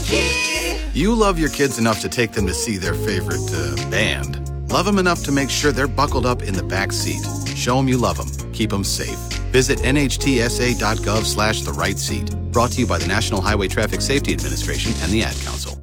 You love your kids enough to take them to see their favorite band. Love them enough to make sure they're buckled up in the back seat. Show them you love them. Keep them safe. Visit nhtsa.gov/the right seat. Brought to you by the National Highway Traffic Safety Administration and the Ad Council.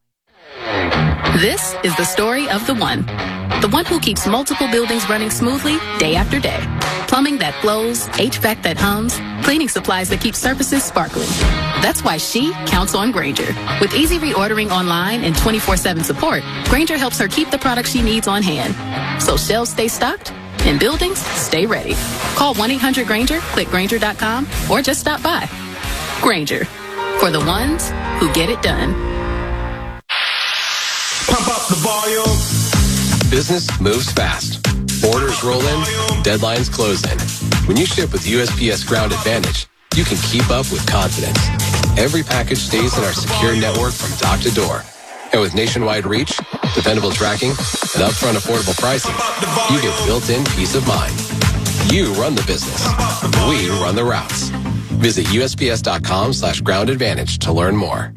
This is the story of the one. The one who keeps multiple buildings running smoothly day after day. Plumbing that flows, HVAC that hums, cleaning supplies that keep surfaces sparkling. That's why she counts on Grainger. With easy reordering online and 24/7 support, Grainger helps her keep the products she needs on hand. So shelves stay stocked and buildings stay ready. Call 1-800-GRAINGER, click Grainger.com, or just stop by. Grainger, for the ones who get it done. Pump up the volume. Business moves fast. Orders roll in, deadlines close in. When you ship with USPS Ground Advantage, you can keep up with confidence. Every package stays in our secure network from dock to door. And with nationwide reach, dependable tracking, and upfront affordable pricing, you get built-in peace of mind. You run the business. We run the routes. Visit USPS.com/Ground Advantage to learn more.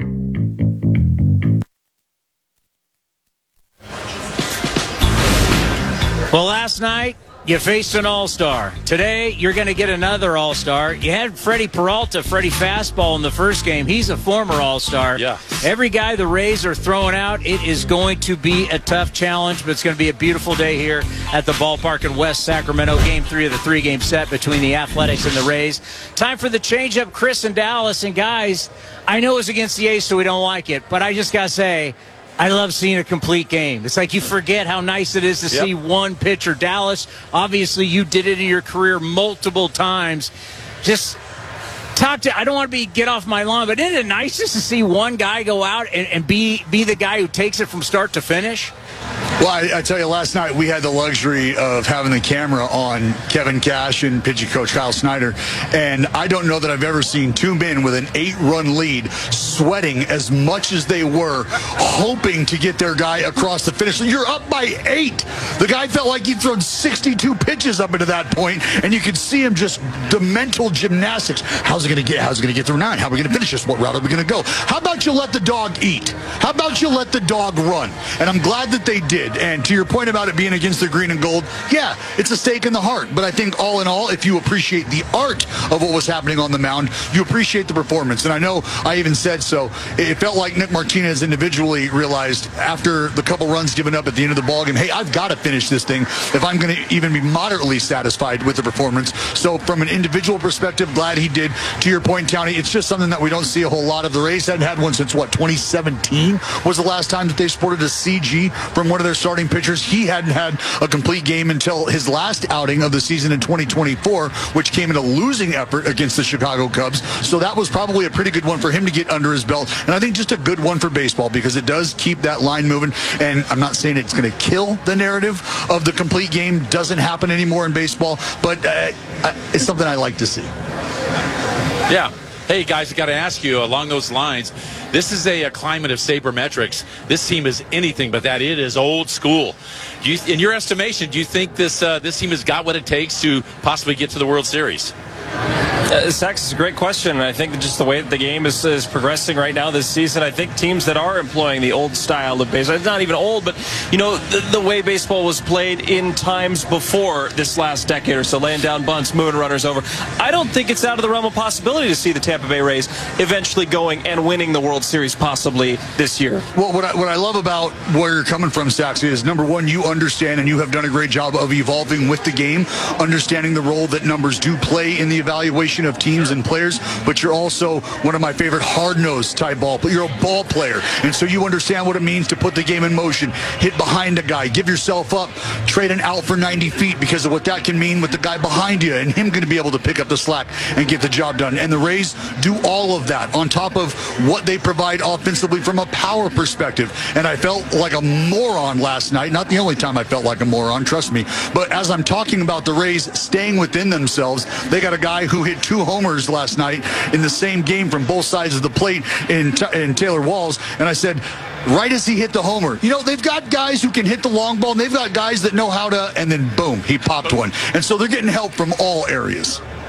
Well, last night, you faced an all-star. Today, you're going to get another all-star. You had Freddie Peralta, Freddie Fastball in the first game. He's a former all-star. Yeah. Every guy the Rays are throwing out, it is going to be a tough challenge, but it's going to be a beautiful day here at the ballpark in West Sacramento. Game 3 of the 3-game set between the Athletics and the Rays. Time for the change-up, Chris in Dallas. And guys, I know it's against the A's, so we don't like it, but I just got to say, I love seeing a complete game. It's like you forget how nice it is to see one pitcher. Dallas, obviously you did it in your career multiple times. Just talk to, I don't want to get off my lawn, but isn't it nice just to see one guy go out and be the guy who takes it from start to finish? Well, I tell you, last night we had the luxury of having the camera on Kevin Cash and pitching coach Kyle Snyder, and I don't know that I've ever seen two men with an 8-run lead sweating as much as they were, hoping to get their guy across the finish line. You're up by 8. The guy felt like he'd thrown 62 pitches up into that point, and you could see him just the mental gymnastics. How's it going to get through 9? How are we going to finish this? What route are we going to go? How about you let the dog eat? How about you let the dog run? And I'm glad that they did. And to your point about it being against the green and gold, yeah, it's a stake in the heart. But I think all in all, if you appreciate the art of what was happening on the mound, you appreciate the performance. And I know I even said so. It felt like Nick Martinez individually realized after the couple runs given up at the end of the ballgame, hey, I've got to finish this thing if I'm going to even be moderately satisfied with the performance. So from an individual perspective, glad he did. To your point, Townie, it's just something that we don't see a whole lot of. The Rays hadn't had one since, 2017 was the last time that they sported a CG from one of their starting pitchers. He hadn't had a complete game until his last outing of the season in 2024, which came in a losing effort against the Chicago Cubs. So that was probably a pretty good one for him to get under his belt. And I think just a good one for baseball because it does keep that line moving. And I'm not saying it's going to kill the narrative of the complete game. Doesn't happen anymore in baseball, but it's something I like to see. Yeah. Hey, guys, I got to ask you along those lines. This is a climate of sabermetrics. This team is anything but that. It is old school. In your estimation, do you think this team has got what it takes to possibly get to the World Series? Sax, is a great question. I think just the way that the game is progressing right now this season, I think teams that are employing the old style of baseball, it's not even old, but the way baseball was played in times before this last decade or so, laying down bunts, moving runners over, I don't think it's out of the realm of possibility to see the Tampa Bay Rays eventually going and winning the World Series possibly this year. Well, what I love about where you're coming from, Sax, is number one, you understand and you have done a great job of evolving with the game, understanding the role that numbers do play in the evaluation of teams and players, but you're also one of my favorite hard-nosed type ball, but you're a ball player, and so you understand what it means to put the game in motion, hit behind a guy, give yourself up, trade an out for 90 feet because of what that can mean with the guy behind you and him going to be able to pick up the slack and get the job done. And the Rays do all of that on top of what they provide offensively from a power perspective. And I felt like a moron last night. Not the only time I felt like a moron, trust me. But as I'm talking about the Rays staying within themselves, they got a guy who hit 2 homers last night in the same game from both sides of the plate in Taylor Walls. And I said, right as he hit the homer, they've got guys who can hit the long ball, and they've got guys that know how to, and then boom, he popped one. And so they're getting help from all areas.